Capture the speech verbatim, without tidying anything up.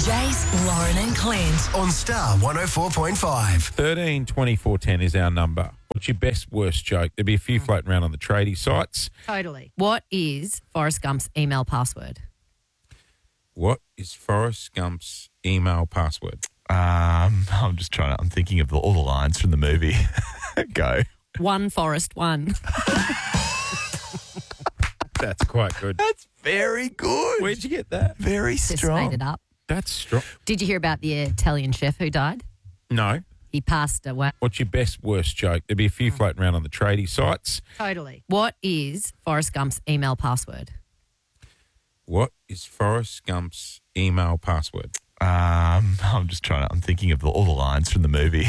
Jace, Lauren and Clint. On Star one oh four point five. thirteen twenty-four ten is our number. What's your best, worst joke? There'll be a few floating around on the tradie sites. Totally. What is Forrest Gump's email password? What is Forrest Gump's email password? Um, I'm just trying to, I'm thinking of the, all the lines from the movie. Go. One Forrest, one. That's quite good. That's very good. Where'd you get that? Very Just strong. made it up. That's strong. Did you hear about the Italian chef who died? No. He passed away. What's your best, worst joke? There'll be a few floating around on the tradie sites. Totally. What is Forrest Gump's email password? What is Forrest Gump's email password? Um, I'm just trying to, I'm thinking of the, all the lines from the movie.